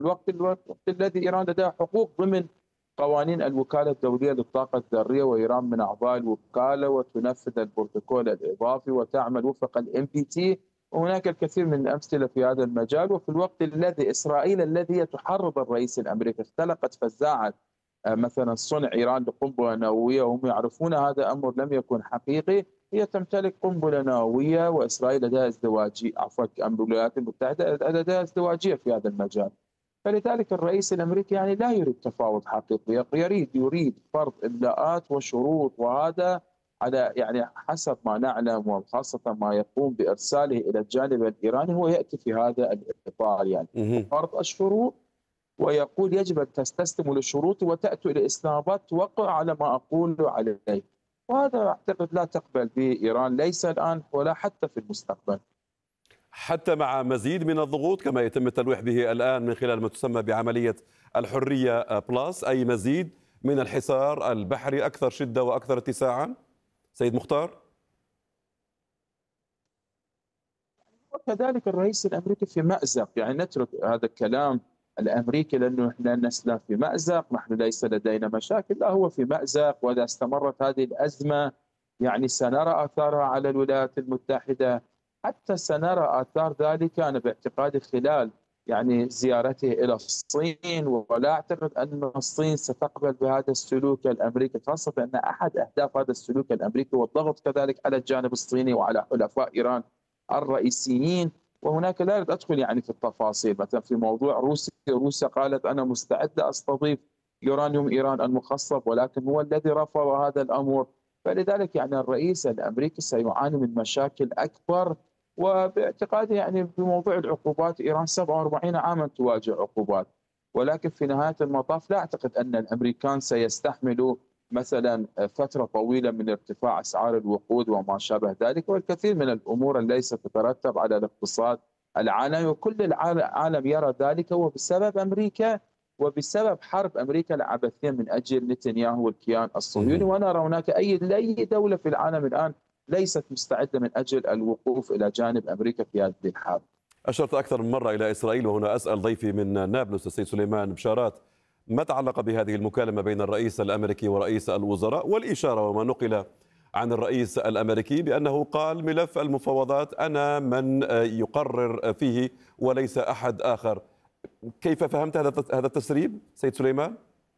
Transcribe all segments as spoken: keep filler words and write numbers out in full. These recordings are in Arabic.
الوقت الوقت الذي إيران لديها حقوق ضمن قوانين الوكالة الدولية للطاقة الذرية، وإيران من أعضاء الوكالة وتنفذ البروتوكول الإضافي وتعمل وفق الإم بي تي. وهناك الكثير من الأمثلة في هذا المجال. وفي الوقت الذي إسرائيل الذي تحرض الرئيس الأمريكي اختلقت فزاعة آه، مثلا صنع إيران لقنبلة نووية، وهم يعرفون هذا أمر لم يكن حقيقي. هي تمتلك قنبلة نووية، وإسرائيل لديها ازدواجية، عفوا الولايات المتحدة لديها ازدواجية في هذا المجال. فلذلك الرئيس الامريكي يعني لا يريد تفاوض حقيقي، يريد يريد فرض املاءات وشروط، وهذا على يعني حسب ما نعلم، وخاصه ما يقوم بارساله الى الجانب الايراني هو ياتي في هذا الاطار، يعني مهم. فرض الشروط، ويقول يجب ان تستسلموا للشروط وتاتوا الى اسلام اباد توقعوا على ما اقول عليه. وهذا اعتقد لا تقبل به ايران، ليس الان ولا حتى في المستقبل. حتى مع مزيد من الضغوط كما يتم التلويح به الآن من خلال ما تسمى بعملية الحرية بلاس، أي مزيد من الحصار البحري أكثر شدة وأكثر اتساعا؟ سيد مختار. وكذلك الرئيس الامريكي في مازق، يعني نترك هذا الكلام الامريكي لانه احنا لسنا في مازق، نحن ليس لدينا مشاكل، لا هو في مازق. واذا استمرت هذه الازمه يعني سنرى اثارها على الولايات المتحده، حتى سنرى اثار ذلك انا باعتقادي خلال يعني زيارته الى الصين. ولا اعتقد ان الصين ستقبل بهذا السلوك الامريكي، خاصه ان احد اهداف هذا السلوك الامريكي هو الضغط كذلك على الجانب الصيني وعلى حلفاء ايران الرئيسيين. وهناك لا أريد أدخل يعني في التفاصيل، مثلا في موضوع روسيا، روسيا قالت أنا مستعدة أستضيف يورانيوم إيران المخصب، ولكن هو الذي رفض هذا الأمر. فلذلك يعني الرئيس الأمريكي سيعاني من مشاكل أكبر. وباعتقادي يعني بموضوع العقوبات، إيران سبعة وأربعين عاما تواجه عقوبات، ولكن في نهاية المطاف لا أعتقد أن الأمريكان سيستحملوا مثلا فترة طويلة من ارتفاع أسعار الوقود وما شابه ذلك، والكثير من الأمور التي تترتب على الاقتصاد العالمي، وكل العالم يرى ذلك، وبسبب أمريكا وبسبب حرب أمريكا العبثية من أجل نتنياهو والكيان الصهيوني. وأنا أرى هناك أي أي دولة في العالم الآن ليست مستعدة من أجل الوقوف إلى جانب أمريكا في هذه الحرب. أشرت أكثر من مرة إلى إسرائيل، وهنا أسأل ضيفي من نابلس السيد سليمان بشارات ما تعلق بهذه المكالمة بين الرئيس الأمريكي ورئيس الوزراء، والإشارة وما نقل عن الرئيس الأمريكي بأنه قال ملف المفاوضات أنا من يقرر فيه وليس أحد آخر. كيف فهمت هذا التسريب سيد سليمان؟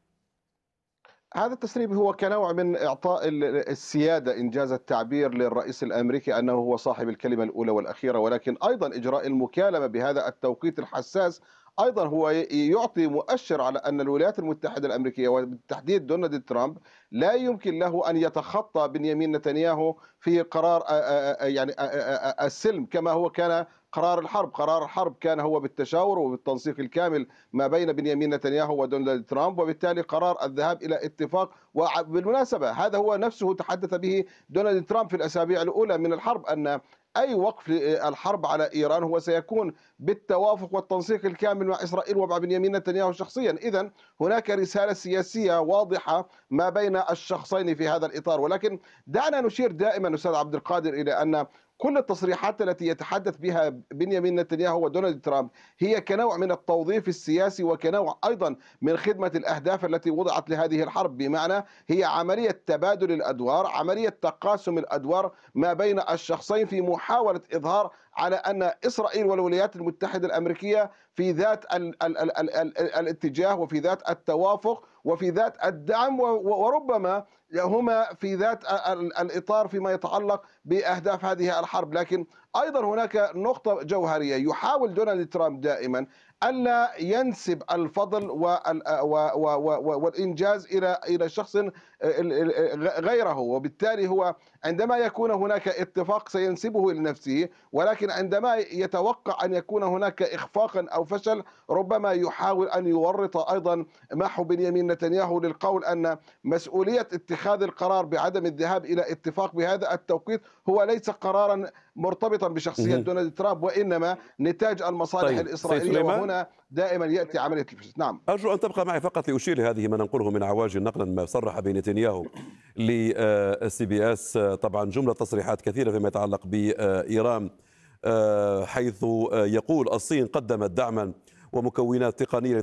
هذا التسريب هو كنوع من إعطاء السيادة إنجاز التعبير للرئيس الأمريكي أنه هو صاحب الكلمة الأولى والأخيرة، ولكن أيضا إجراء المكالمة بهذا التوقيت الحساس أيضا هو يعطي مؤشر على أن الولايات المتحدة الأمريكية وبالتحديد دونالد ترامب لا يمكن له أن يتخطى بنيامين نتنياهو في قرار يعني السلم كما هو كان قرار الحرب. قرار الحرب كان هو بالتشاور وبالتنسيق الكامل ما بين بنيامين نتنياهو ودونالد ترامب، وبالتالي قرار الذهاب إلى اتفاق. وبالمناسبة هذا هو نفسه تحدث به دونالد ترامب في الأسابيع الأولى من الحرب، أن أي وقف الحرب على إيران هو سيكون بالتوافق والتنسيق الكامل مع إسرائيل ومع بنيامين نتنياهو شخصيا. إذن هناك رسالة سياسية واضحة ما بين الشخصين في هذا الإطار. ولكن دعنا نشير دائما أستاذ عبد القادر إلى أن كل التصريحات التي يتحدث بها بنيامين نتنياهو ودونالد ترامب هي كنوع من التوظيف السياسي وكنوع أيضا من خدمة الأهداف التي وضعت لهذه الحرب، بمعنى هي عملية تبادل الأدوار، عملية تقاسم الأدوار ما بين الشخصين في محاولة إظهار على أن إسرائيل والولايات المتحدة الأمريكية في ذات ال ال ال ال ال الاتجاه وفي ذات التوافق وفي ذات الدعم، وربما هما في ذات الإطار فيما يتعلق بأهداف هذه الحرب. لكن أيضا هناك نقطة جوهرية، يحاول دونالد ترامب دائما ألا ينسب الفضل والإنجاز إلى إلى شخص غيره، وبالتالي هو عندما يكون هناك اتفاق سينسبه لنفسه، ولكن عندما يتوقع أن يكون هناك إخفاق أو فشل ربما يحاول أن يورط أيضا محو بنيامين نتنياهو للقول أن مسؤولية اتخاذ القرار بعدم الذهاب إلى اتفاق بهذا التوقيت هو ليس قرارا مرتبطا بشخصية دونالد ترامب، وإنما نتاج المصالح طيب الإسرائيلية، وهنا دائما يأتي عملية الفشل. نعم، أرجو أن تبقى معي فقط لأشير لهذه ما ننقله من عواجل نقلا ما صرح به نتنياهو لسي بي اس. طبعا جملة تصريحات كثيرة فيما يتعلق بإيران، حيث يقول الصين قدمت دعما ومكونات تقنية